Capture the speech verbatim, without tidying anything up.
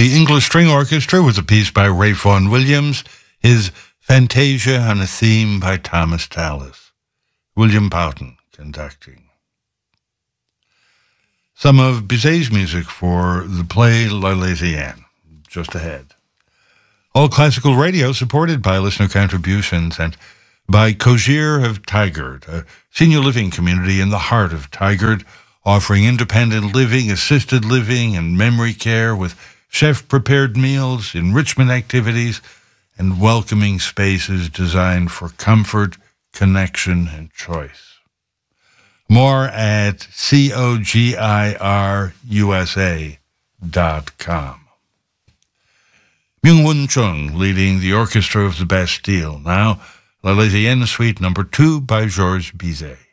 The English String Orchestra with a piece by Ralph Vaughan Williams, his Fantasia on a theme by Thomas Tallis. William Boughton conducting. Some of Bizet's music for the play L'Arlésienne, just ahead. All Classical Radio supported by listener contributions and by Cogir of Tigard, a senior living community in the heart of Tigard, offering independent living, assisted living, and memory care with chef-prepared meals, enrichment activities, and welcoming spaces designed for comfort, connection, and choice. More at cogirusa dot com. Myung-Whun Chung leading the Orchestra of the Bastille. Now, L'Arlésienne Suite number two by Georges Bizet.